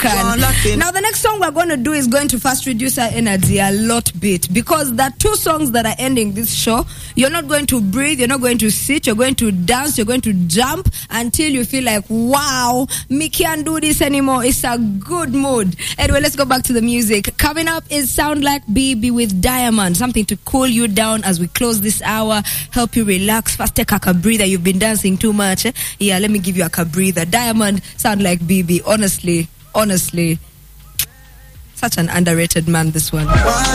Now, the next song we're going to do is going to first reduce our energy a lot bit, because there are two songs that are ending this show. You're not going to breathe, you're not going to sit, you're going to dance, you're going to jump until you feel like, wow, me can't do this anymore. It's a good mood. Anyway, let's go back to the music. Coming up is Sound Like BB with Diamond, something to cool you down as we close this hour, help you relax. First, take a breather. You've been dancing too much. Yeah, let me give you a breather. Diamond, Sound Like BB. Honestly, such an underrated man, this one.